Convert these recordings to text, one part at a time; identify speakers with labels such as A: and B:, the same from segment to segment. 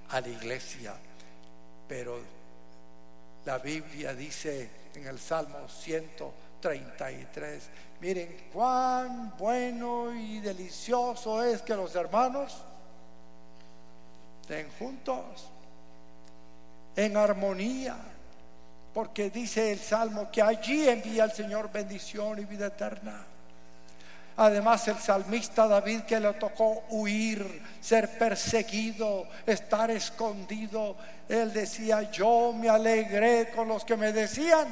A: a la iglesia. Pero la Biblia dice en el Salmo 133, miren cuán bueno y delicioso es que los hermanos estén juntos en armonía, porque dice el Salmo que allí envía el Señor bendición y vida eterna. Además, el salmista David, que le tocó huir, ser perseguido, estar escondido, él decía: yo me alegré con los que me decían,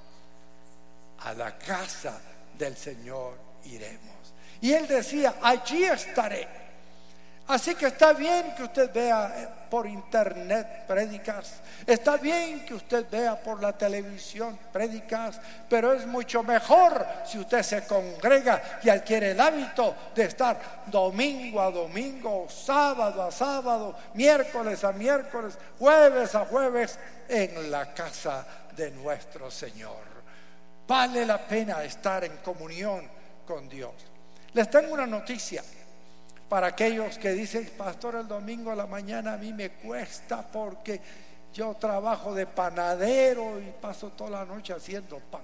A: a la casa del Señor iremos. Y él decía: allí estaré. Así que está bien que usted vea por internet prédicas, está bien que usted vea por la televisión prédicas, pero es mucho mejor si usted se congrega y adquiere el hábito de estar domingo a domingo, sábado a sábado, miércoles a miércoles, jueves a jueves en la casa de nuestro Señor. Vale la pena estar en comunión con Dios. Les tengo una noticia para aquellos que dicen: pastor, el domingo a la mañana a mí me cuesta porque yo trabajo de panadero y paso toda la noche haciendo pan.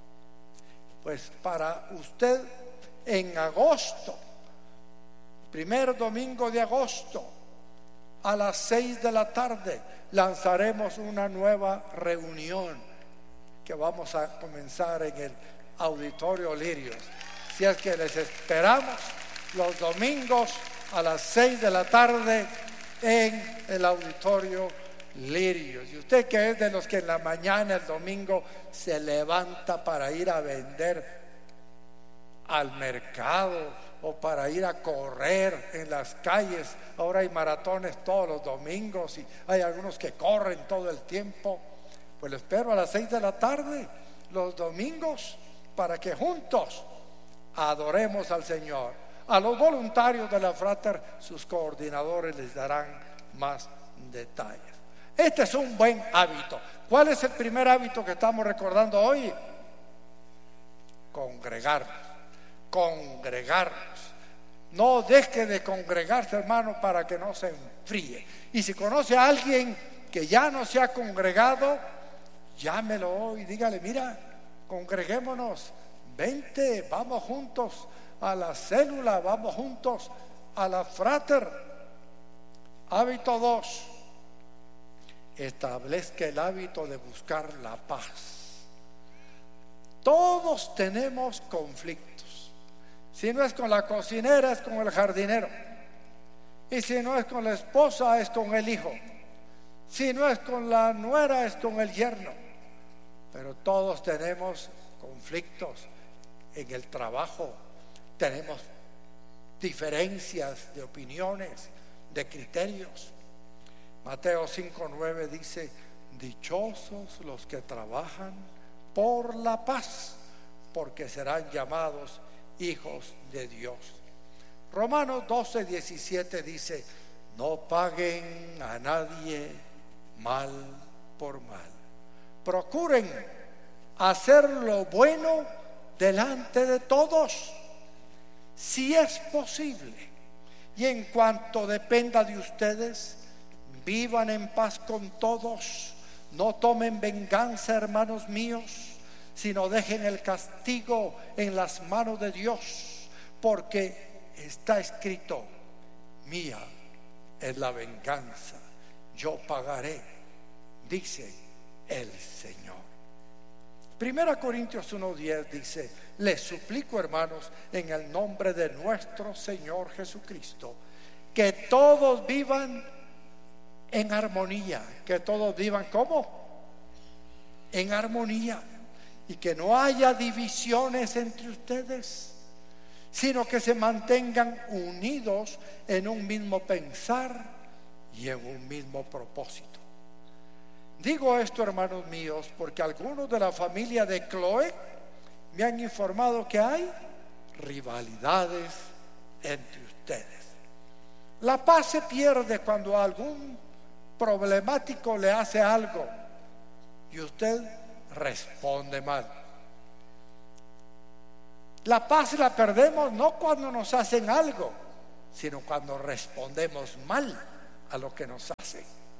A: Pues para usted, en agosto, primer domingo de agosto, a las 6 de la tarde, lanzaremos una nueva reunión que vamos a comenzar en el Auditorio Lirios. Si es que les esperamos los domingos a las 6 de la tarde en el Auditorio Lirios. Y usted, que es de los que en la mañana el domingo se levanta para ir a vender al mercado o para ir a correr en las calles, ahora hay maratones todos los domingos y hay algunos que corren todo el tiempo, pues lo espero a las 6 de la tarde los domingos para que juntos adoremos al Señor. A los voluntarios de la Frater, sus coordinadores les darán más detalles. Este es un buen hábito. ¿Cuál es el primer hábito que estamos recordando hoy? Congregarnos. Congregarnos. No deje de congregarse, hermano, para que no se enfríe. Y si conoce a alguien que ya no se ha congregado, llámelo hoy, dígale: mira, congreguémonos, vente, vamos juntos a la célula, vamos juntos a la Frater. Hábito 2: establezca el hábito de buscar la paz. Todos tenemos conflictos. Si no es con la cocinera, es con el jardinero. Y si no es con la esposa, es con el hijo. Si no es con la nuera, es con el yerno. Pero todos tenemos conflictos en el trabajo. Tenemos diferencias de opiniones, de criterios. Mateo 5:9 dice: dichosos los que trabajan por la paz, porque serán llamados hijos de Dios. Romanos 12:17 dice: no paguen a nadie mal por mal. Procuren hacer lo bueno delante de todos, si es posible, y en cuanto dependa de ustedes, vivan en paz con todos. No tomen venganza, hermanos míos, sino dejen el castigo en las manos de Dios, porque está escrito: mía es la venganza, yo pagaré, dice el Señor. 1 Corintios 1:10 dice: les suplico, hermanos, en el nombre de nuestro Señor Jesucristo, que todos vivan en armonía. Que todos vivan ¿cómo? En armonía. Y que no haya divisiones entre ustedes, sino que se mantengan unidos en un mismo pensar y en un mismo propósito. Digo esto, hermanos míos, porque algunos de la familia de Chloe me han informado que hay rivalidades entre ustedes. La paz se pierde cuando algún problemático le hace algo y usted responde mal. La paz la perdemos no cuando nos hacen algo, sino cuando respondemos mal a lo que nos hacen.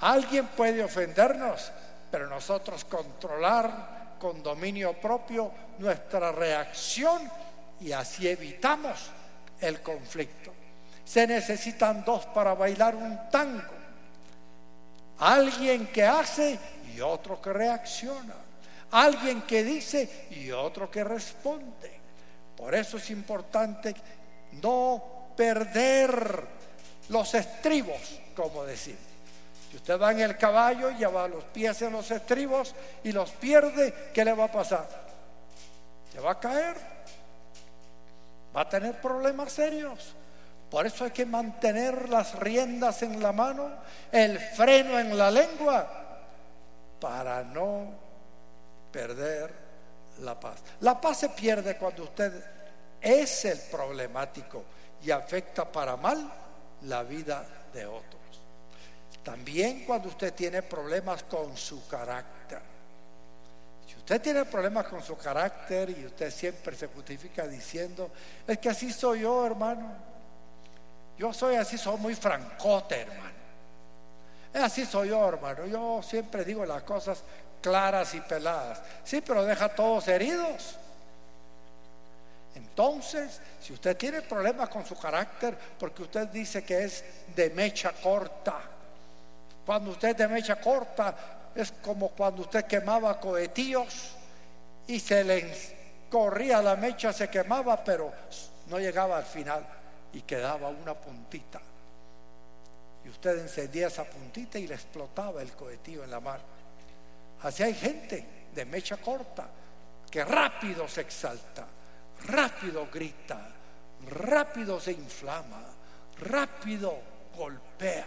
A: Alguien puede ofendernos, pero nosotros controlar con dominio propio nuestra reacción y así evitamos el conflicto. Se necesitan dos para bailar un tango: alguien que hace y otro que reacciona, alguien que dice y otro que responde. Por eso es importante no perder los estribos, como decimos. Si usted va en el caballo y lleva los pies en los estribos y los pierde, ¿qué le va a pasar? Se va a caer, va a tener problemas serios. Por eso hay que mantener las riendas en la mano, el freno en la lengua, para no perder la paz. La paz se pierde cuando usted es el problemático y afecta para mal la vida de otros. También cuando usted tiene problemas con su carácter. Si usted tiene problemas con su carácter y usted siempre se justifica diciendo: es que así soy yo, hermano, yo soy así, soy muy francote, hermano, así soy yo, hermano, yo siempre digo las cosas claras y peladas. Sí, pero deja a todos heridos. Entonces, si usted tiene problemas con su carácter porque usted dice que es de mecha corta, cuando usted es de mecha corta es como cuando usted quemaba cohetíos y se le corría la mecha, se quemaba, pero no llegaba al final y quedaba una puntita, y usted encendía esa puntita y le explotaba el cohetío en la mano. Así hay gente de mecha corta que rápido se exalta, rápido grita, rápido se inflama, rápido golpea.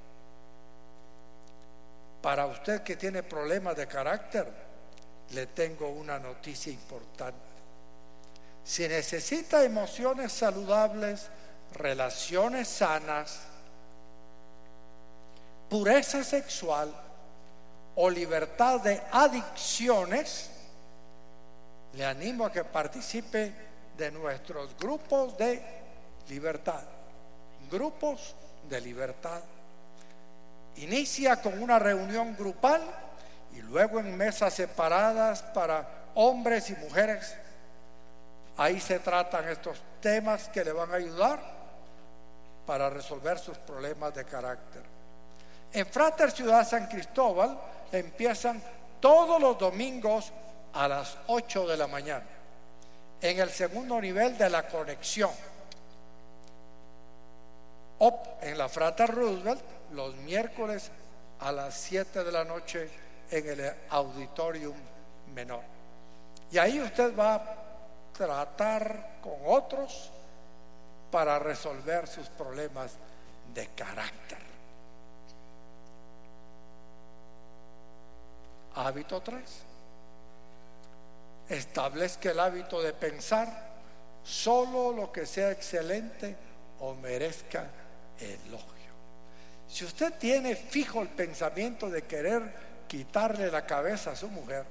A: Para usted que tiene problemas de carácter, le tengo una noticia importante. Si necesita emociones saludables, relaciones sanas, pureza sexual o libertad de adicciones, le animo a que participe de nuestros grupos de libertad. Grupos de libertad. Inicia con una reunión grupal y luego en mesas separadas para hombres y mujeres. Ahí se tratan estos temas que le van a ayudar para resolver sus problemas de carácter. En Frater Ciudad San Cristóbal empiezan todos los domingos a las 8 de la mañana en el segundo nivel de la conexión. En la Frater Roosevelt los miércoles a las 7 de la noche en el auditorium menor. Y ahí usted va a tratar con otros para resolver sus problemas de carácter. Hábito 3. Establezca el hábito de pensar solo lo que sea excelente o merezca elogio. Si usted tiene fijo el pensamiento de querer quitarle la cabeza a su mujer,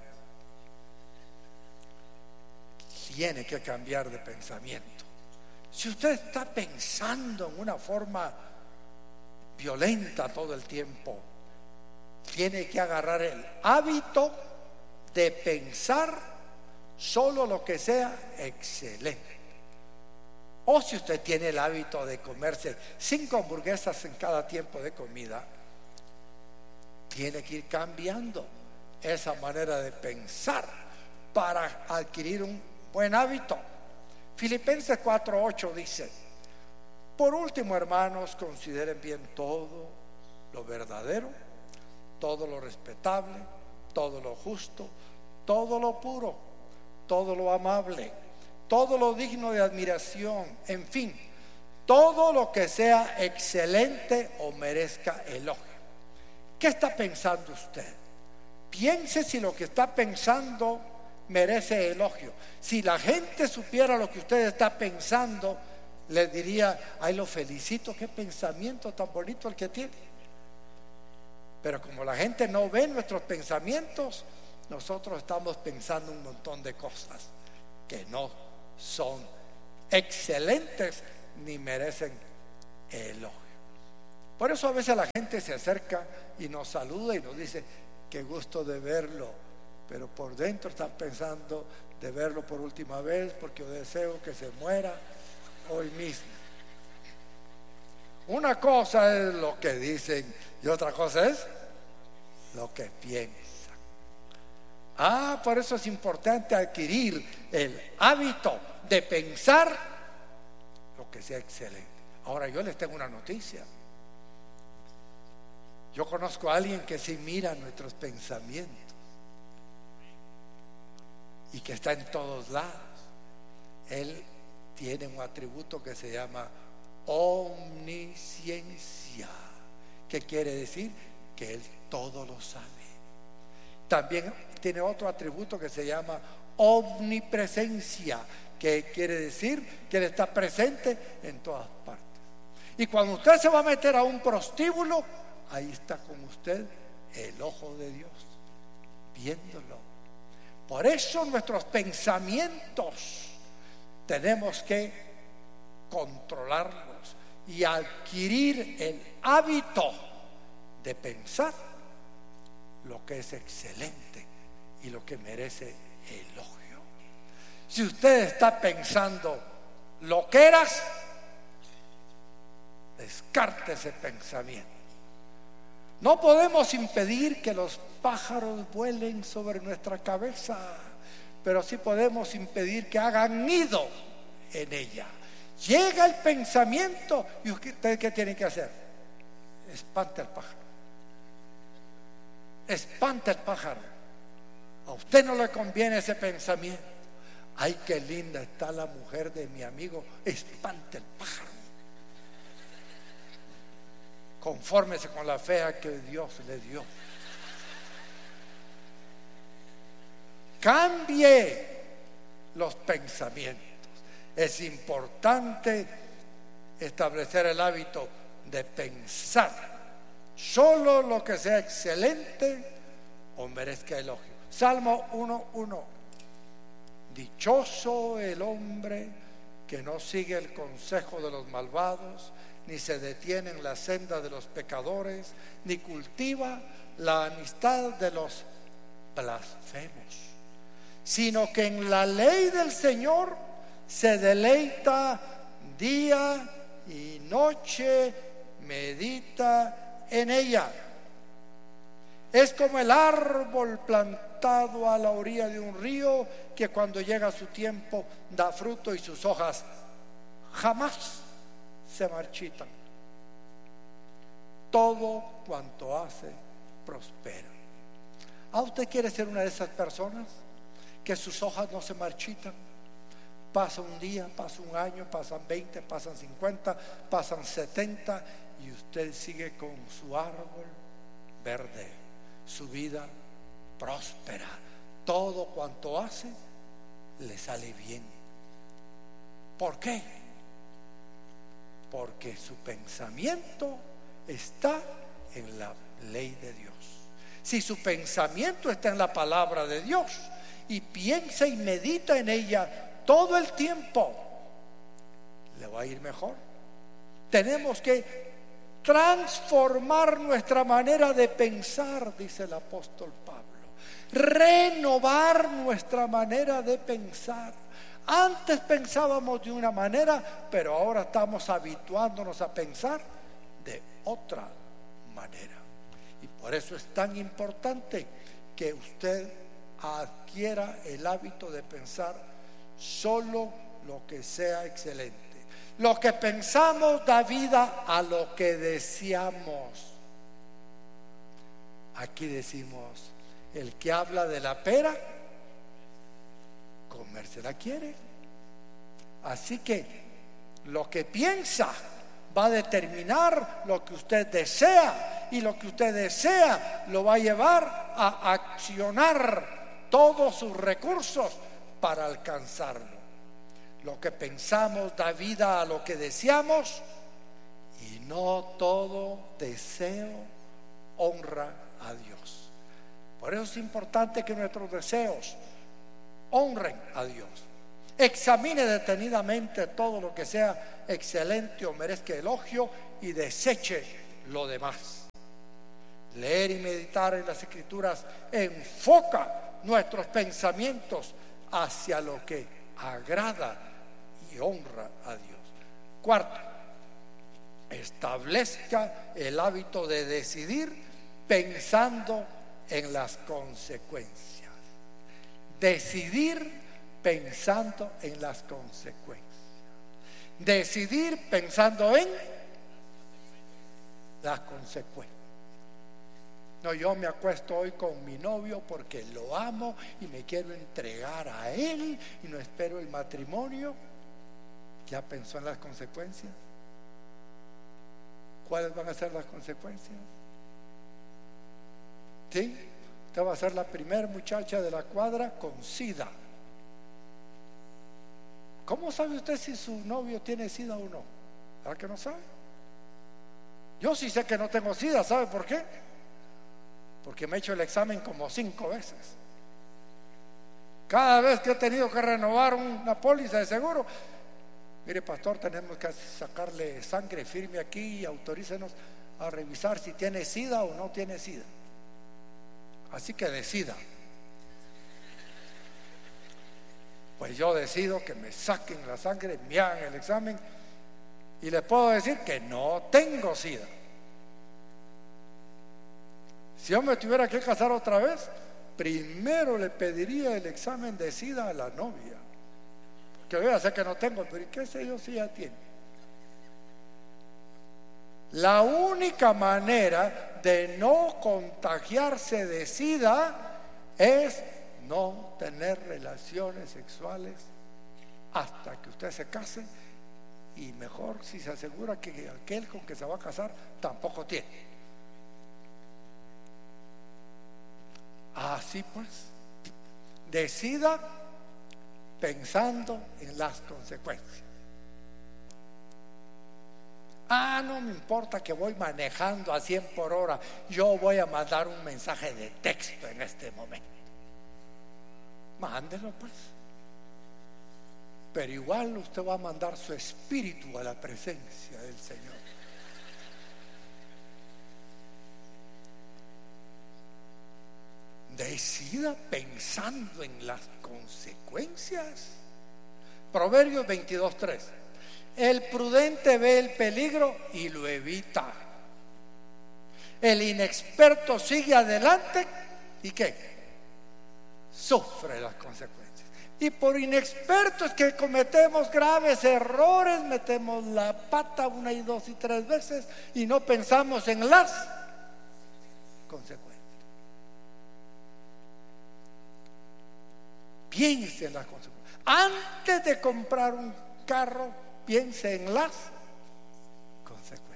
A: tiene que cambiar de pensamiento. Si usted está pensando en una forma violenta todo el tiempo, tiene que agarrar el hábito de pensar solo lo que sea excelente. O si usted tiene el hábito de comerse 5 hamburguesas en cada tiempo de comida, tiene que ir cambiando esa manera de pensar para adquirir un buen hábito. Filipenses 4:8 dice: por último, hermanos, consideren bien todo lo verdadero, todo lo respetable, todo lo justo, todo lo puro, todo lo amable, todo lo digno de admiración, en fin, todo lo que sea excelente o merezca elogio. ¿Qué está pensando usted? Piense si lo que está pensando merece elogio. Si la gente supiera lo que usted está pensando, le diría: ay, lo felicito, qué pensamiento tan bonito el que tiene. Pero como la gente no ve nuestros pensamientos, nosotros estamos pensando un montón de cosas que no son excelentes ni merecen elogio. Por eso a veces la gente se acerca y nos saluda y nos dice, qué gusto de verlo, pero por dentro están pensando de verlo por última vez, porque yo deseo que se muera hoy mismo. Una cosa es lo que dicen y otra cosa es lo que piensan. Por eso es importante adquirir el hábito de pensar lo que sea excelente. Ahora yo les tengo una noticia. Yo conozco a alguien que sí mira nuestros pensamientos y que está en todos lados. Él tiene un atributo que se llama omnisciencia, que quiere decir que él todo lo sabe. También tiene otro atributo que se llama omnipresencia, que quiere decir que él está presente en todas partes. Y cuando usted se va a meter a un prostíbulo, ahí está con usted el ojo de Dios, viéndolo. Por eso nuestros pensamientos tenemos que controlarlos y adquirir el hábito de pensar lo que es excelente y lo que merece elogio. Si usted está pensando loqueras, descarte ese pensamiento. No podemos impedir que los pájaros vuelen sobre nuestra cabeza, pero sí podemos impedir que hagan nido en ella. Llega el pensamiento y usted, ¿qué tiene que hacer? Espanta al pájaro. Espanta el pájaro. A usted no le conviene ese pensamiento. Ay, qué linda está la mujer de mi amigo. Espanta el pájaro. Confórmese con la fea que Dios le dio. Cambie los pensamientos. Es importante establecer el hábito de pensar solo lo que sea excelente o merezca elogio. Salmo 1:1. Dichoso el hombre que no sigue el consejo de los malvados, ni se detiene en la senda de los pecadores, ni cultiva la amistad de los blasfemos, sino que en la ley del Señor se deleita día y noche, medita en ella. Es como el árbol plantado a la orilla de un río, que cuando llega su tiempo da fruto y sus hojas jamás se marchitan. Todo cuanto hace prospera. ¿Usted quiere ser una de esas personas que sus hojas no se marchitan? Pasa un día, pasa un año, pasan 20, pasan 50, pasan 70 y usted sigue con su árbol verde, su vida próspera. Todo cuanto hace le sale bien. ¿Por qué? Porque su pensamiento está en la ley de Dios. Si su pensamiento está en la palabra de Dios y piensa y medita en ella todo el tiempo, le va a ir mejor. Tenemos que transformar nuestra manera de pensar, dice el apóstol Pablo. Renovar nuestra manera de pensar. Antes pensábamos de una manera, pero ahora estamos habituándonos a pensar de otra manera. Y por eso es tan importante que usted adquiera el hábito de pensar solo lo que sea excelente. Lo que pensamos da vida a lo que deseamos. Aquí decimos, el que habla de la pera, comérsela quiere. Así que lo que piensa va a determinar lo que usted desea, y lo que usted desea lo va a llevar a accionar todos sus recursos para alcanzarlo. Lo que pensamos da vida a lo que deseamos, y no todo deseo honra a Dios. Por eso es importante que nuestros deseos honren a Dios. Examine detenidamente todo lo que sea excelente o merezca elogio y deseche lo demás. Leer y meditar en las Escrituras enfoca nuestros pensamientos hacia lo que agrada y honra a Dios. Cuarto, establezca el hábito de decidir pensando en las consecuencias. Decidir pensando en las consecuencias. Decidir pensando en las consecuencias. No, yo me acuesto hoy con mi novio porque lo amo y me quiero entregar a él y no espero el matrimonio. ¿Ya pensó en las consecuencias? ¿Cuáles van a ser las consecuencias? ¿Sí? Usted va a ser la primera muchacha de la cuadra con SIDA. ¿Cómo sabe usted si su novio tiene SIDA o no? ¿Verdad que no sabe? Yo sí sé que no tengo SIDA. ¿Sabe por qué? Porque me he hecho el examen como 5 veces. Cada vez que he tenido que renovar una póliza de seguro, mire, pastor, tenemos que sacarle sangre, firme aquí y autorícenos a revisar si tiene SIDA o no tiene SIDA. Así que decida. Pues yo decido que me saquen la sangre, me hagan el examen y les puedo decir que no tengo SIDA. Si yo me tuviera que casar otra vez, primero le pediría el examen de SIDA a la novia. Que vea, sé que no tengo, pero qué sé yo si ya tiene. La única manera de no contagiarse de SIDA es no tener relaciones sexuales hasta que usted se case, y mejor si se asegura que aquel con que se va a casar tampoco tiene. Así pues, decida pensando en las consecuencias. No me importa que voy manejando a 100 por hora, yo voy a mandar un mensaje de texto en este momento. Mándelo pues. Pero igual usted va a mandar su espíritu a la presencia del Señor. Decida pensando en las consecuencias. Proverbios 22:3. El prudente ve el peligro y lo evita. El inexperto sigue adelante y ¿qué? Sufre las consecuencias. Y por inexpertos que cometemos graves errores, metemos la pata 1 y 2 y 3 veces y no pensamos en las consecuencias. Piense en las consecuencias. Antes de comprar un carro, piense en las consecuencias.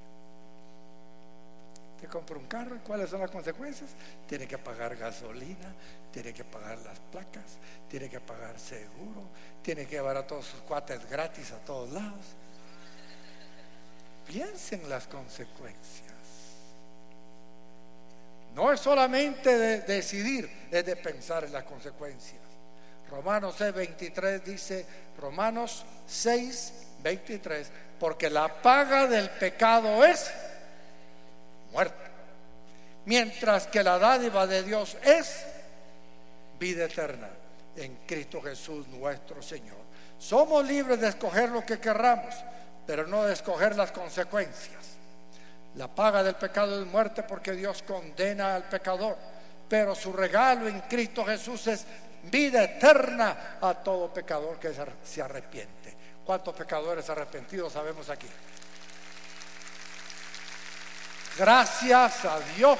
A: Te compra un carro, ¿y cuáles son las consecuencias? Tiene que pagar gasolina, tiene que pagar las placas, tiene que pagar seguro, tiene que llevar a todos sus cuates gratis a todos lados. Piense en las consecuencias. No es solamente de decidir, es de pensar en las consecuencias. Romanos 6:23 dice, Romanos 6:23, porque la paga del pecado es muerte, mientras que la dádiva de Dios es vida eterna en Cristo Jesús nuestro Señor. Somos libres de escoger lo que querramos, pero no de escoger las consecuencias. La paga del pecado es muerte, porque Dios condena al pecador, pero su regalo en Cristo Jesús es vida eterna a todo pecador que se arrepiente. ¿Cuántos pecadores arrepentidos sabemos aquí? Gracias a Dios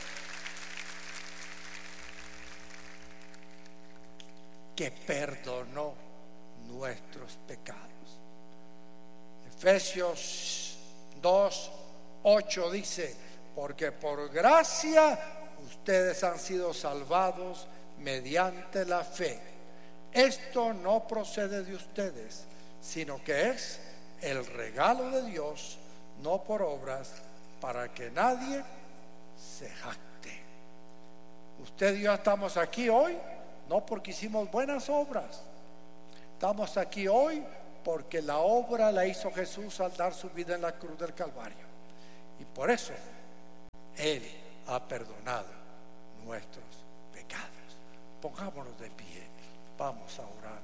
A: que perdonó nuestros pecados. Efesios 2:8 dice, porque por gracia ustedes han sido salvados mediante la fe. Esto no procede de ustedes, sino que es el regalo de Dios, no por obras, para que nadie se jacte. Usted y yo estamos aquí hoy no porque hicimos buenas obras. Estamos aquí hoy porque la obra la hizo Jesús al dar su vida en la cruz del Calvario. Y por eso Él ha perdonado nuestros pecados. Pongámonos de pie, vamos a orar.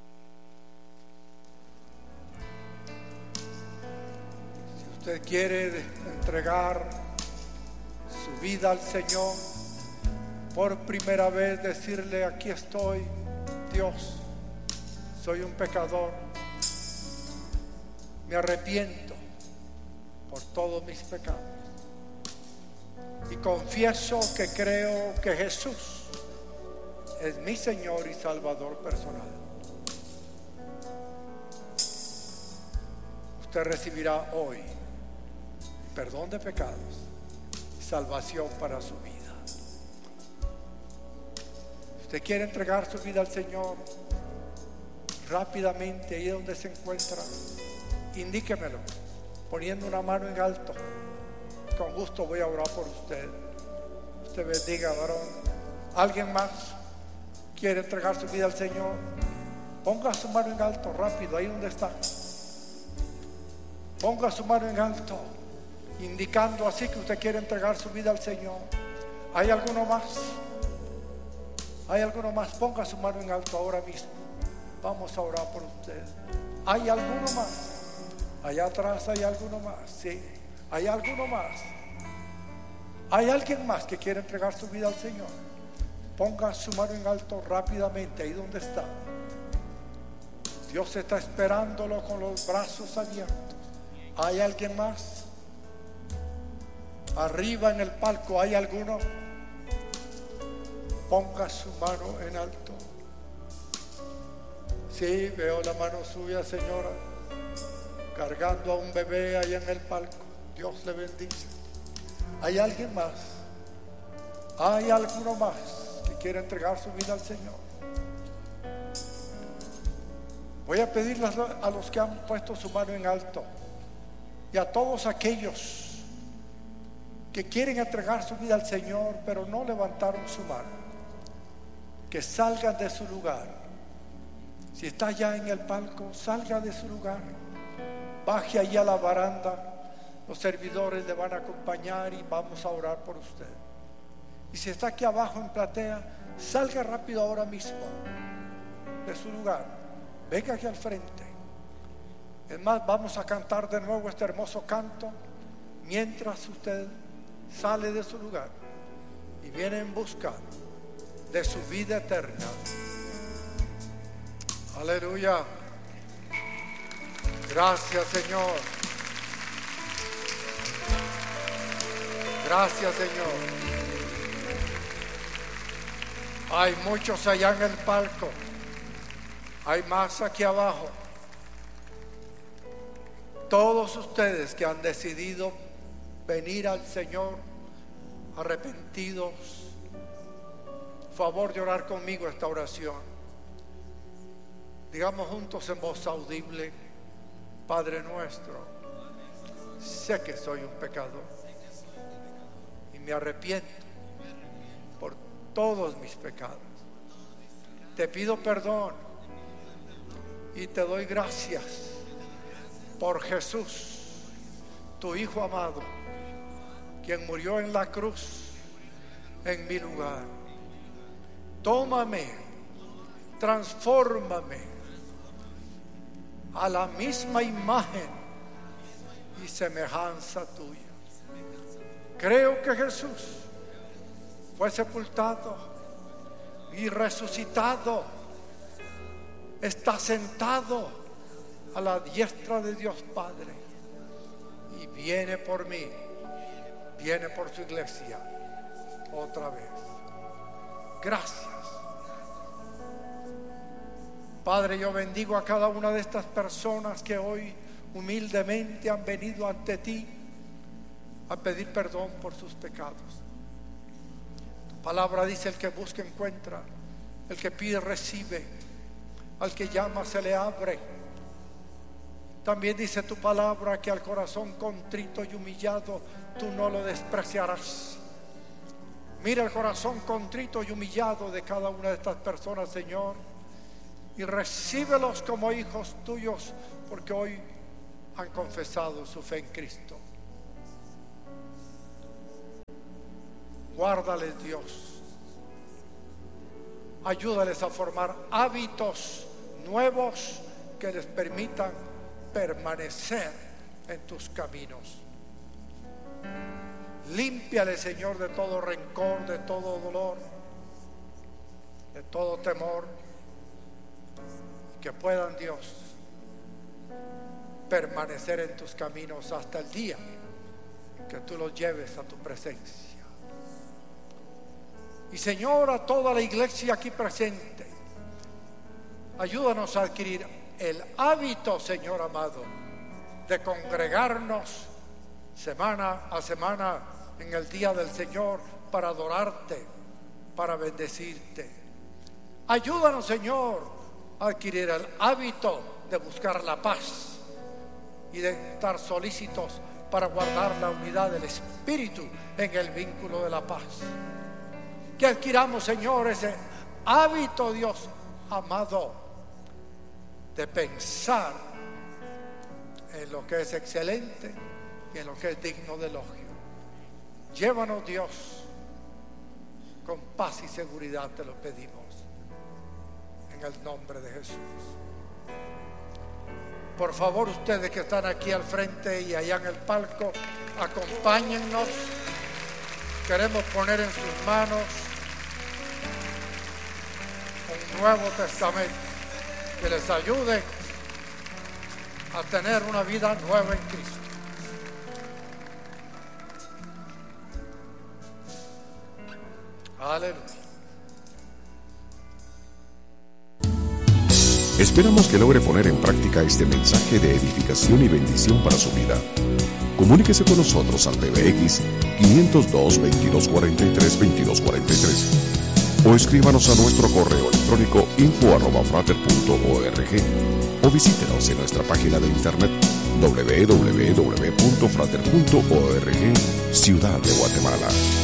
A: Si usted quiere entregar su vida al Señor, por primera vez decirle: aquí estoy, Dios, soy un pecador, me arrepiento por todos mis pecados y confieso que creo que Jesús es mi Señor y Salvador personal. Usted recibirá hoy perdón de pecados y salvación para su vida. Usted quiere entregar su vida al Señor, rápidamente, ahí donde se encuentra, indíquemelo poniendo una mano en alto. Con gusto voy a orar por usted. Usted bendiga, varón. ¿Alguien más quiere entregar su vida al Señor? Ponga su mano en alto, rápido, ahí donde está. Ponga su mano en alto, indicando así que usted quiere entregar su vida al Señor. ¿Hay alguno más? ¿Hay alguno más? Ponga su mano en alto ahora mismo. Vamos a orar por usted. ¿Hay alguno más? Allá atrás hay alguno más. Sí, hay alguno más. ¿Hay alguien más que quiere entregar su vida al Señor? Ponga su mano en alto rápidamente, ahí donde está. Dios está esperándolo con los brazos abiertos. ¿Hay alguien más? Arriba en el palco, ¿hay alguno? Ponga su mano en alto. Sí, veo la mano suya, señora, cargando a un bebé allá en el palco. Dios le bendice. ¿Hay alguien más? ¿Hay alguno más que quiere entregar su vida al Señor? Voy a pedirles a los que han puesto su mano en alto y a todos aquellos que quieren entregar su vida al Señor pero no levantaron su mano, que salgan de su lugar. Si está ya en el palco, salga de su lugar, baje allí a la baranda. Los servidores le van a acompañar y vamos a orar por usted. Y si está aquí abajo en platea, salga rápido ahora mismo de su lugar, venga aquí al frente. Es más, vamos a cantar de nuevo este hermoso canto mientras usted sale de su lugar y viene en busca de su vida eterna. Aleluya. Gracias, Señor. Gracias, Señor. Hay muchos allá en el palco. Hay más aquí abajo. Todos ustedes que han decidido venir al Señor arrepentidos, favor de orar conmigo esta oración. Digamos juntos en voz audible: Padre nuestro, sé que soy un pecador y me arrepiento por todos mis pecados. Te pido perdón y te doy gracias por Jesús, tu Hijo amado, quien murió en la cruz en mi lugar. Tómame, transfórmame a la misma imagen y semejanza tuya. Creo que Jesús fue sepultado y resucitado, está sentado a la diestra de Dios Padre y viene por mí, viene por su iglesia otra vez. Gracias, Padre. Yo bendigo a cada una de estas personas que hoy humildemente han venido ante ti a pedir perdón por sus pecados. Tu palabra dice: el que busca encuentra, el que pide recibe, al que llama se le abre. También dice tu palabra que al corazón contrito y humillado tú no lo despreciarás. Mira el corazón contrito y humillado de cada una de estas personas, Señor, y recíbelos como hijos tuyos, porque hoy han confesado su fe en Cristo. Guárdales, Dios. Ayúdales a formar hábitos nuevos que les permitan permanecer en tus caminos. Límpiale, Señor, de todo rencor, de todo dolor, de todo temor, que puedan, Dios, permanecer en tus caminos hasta el día que tú los lleves a tu presencia. Y Señor, a toda la iglesia aquí presente, ayúdanos a adquirir el hábito, Señor amado, de congregarnos semana a semana en el día del Señor para adorarte, para bendecirte. Ayúdanos, Señor, a adquirir el hábito de buscar la paz y de estar solícitos para guardar la unidad del Espíritu en el vínculo de la paz. Que adquiramos, Señor, ese hábito, Dios amado, de pensar en lo que es excelente y en lo que es digno de elogio. Llévanos, Dios, con paz y seguridad te lo pedimos, en el nombre de Jesús. Por favor, ustedes que están aquí al frente y allá en el palco, acompáñennos. Queremos poner en sus manos un Nuevo Testamento que les ayude a tener una vida nueva en Cristo. Aleluya.
B: Esperamos que logre poner en práctica este mensaje de edificación y bendición para su vida. Comuníquese con nosotros al PBX 502-2243-2243 o escríbanos a nuestro correo electrónico info@frater.org o visítenos en nuestra página de internet www.frater.org, Ciudad de Guatemala.